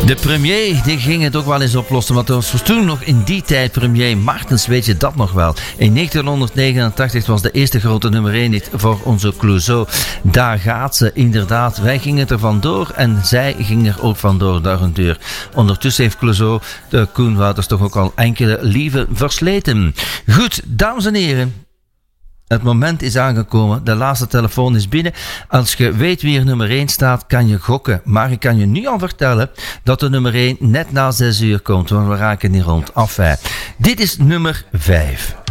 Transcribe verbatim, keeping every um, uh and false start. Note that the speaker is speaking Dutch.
De premier die ging het ook wel eens oplossen, want er was toen nog in die tijd premier Martens, weet je dat nog wel. In negentienhonderdnegenentachtig was de eerste grote nummer één hit voor onze Clouseau. Daar gaat ze, inderdaad. Wij gingen er vandoor en zij ging er ook vandoor, dag en deur. Ondertussen heeft Clouseau, de Koen Wouters, toch ook al enkele lieve versleten. Goed, dames en heren. Het moment is aangekomen. De laatste telefoon is binnen. Als je weet wie er nummer één staat, kan je gokken. Maar ik kan je nu al vertellen dat de nummer één net na zes uur komt. Want we raken niet rond. Enfin, dit is nummer vijf.